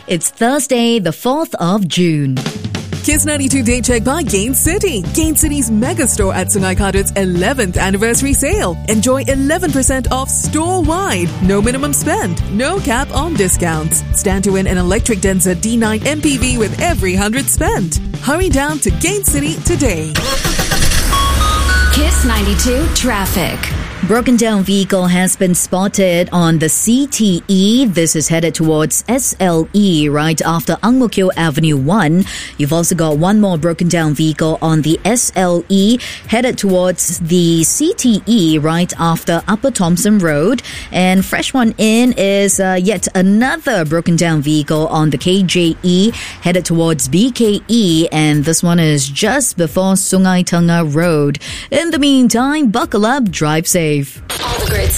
It's Thursday, the 4th of June. Kiss 92 Day Check by Gain City. Gain City's mega store at Sungai Kadut's 11th anniversary sale. Enjoy 11% off store-wide. No minimum spend. No cap on discounts. Stand to win an electric Denza D9 MPV with every 100 spent. Hurry down to Gain City today. Kiss 92 Traffic. Broken down vehicle has been spotted on the CTE. This is headed towards SLE right after Ang Mo Kio Avenue 1. You've also got one more broken down vehicle on the SLE headed towards the CTE right after Upper Thompson Road. And fresh one in is yet another broken down vehicle on the KJE headed towards BKE. And this one is just before Sungai Tengah Road. In the meantime, buckle up, drive safe. All the great